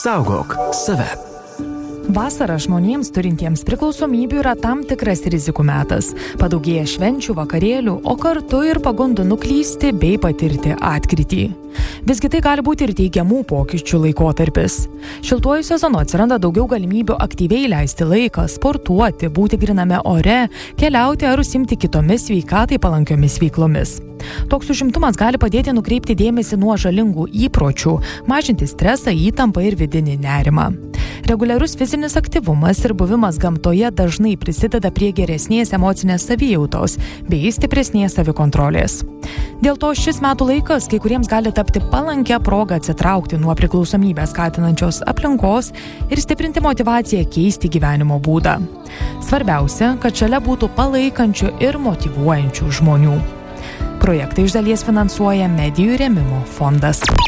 Saugok save. Vasara žmonėms turintiems priklausomybių yra tam tikras rizikų metas. Padaugėja švenčių, vakarėlių, o kartu ir pagundų nuklysti bei patirti atkrytį. Visgi tai gali būti ir teigiamų pokyčių laikotarpis. Šiltuoju sezonu atsiranda daugiau galimybių aktyviai leisti laiką, sportuoti, būti gryname ore, keliauti ar užsiimti kitomis sveikatai palankiomis veiklomis. Toks užimtumas gali padėti nukreipti dėmesį nuo žalingų įpročių, mažinti stresą, įtampą ir vidinį nerimą. Reguliarus fizinis aktyvumas ir buvimas gamtoje dažnai prisideda prie geresnės emocinės savijautos bei stipresnės savikontrolės. Dėl to šis metų laikas kai kuriems gali tapti palankia proga atsitraukti nuo priklausomybę skatinančios aplinkos ir stiprinti motyvaciją keisti gyvenimo būdą. Svarbiausia, kad šalia būtų palaikančių ir motyvuojančių žmonių. Projektą iš dalies finansuoja Medijų rėmimo fondas.